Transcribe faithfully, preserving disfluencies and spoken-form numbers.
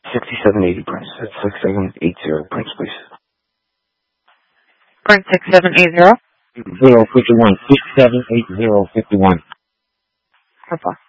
sixty-seven eighty, Prince. That's six seven eight zero, Prince, please. Prince, six seven eight zero? Zero fifty-one. six seven eight zero fifty-one. Purple.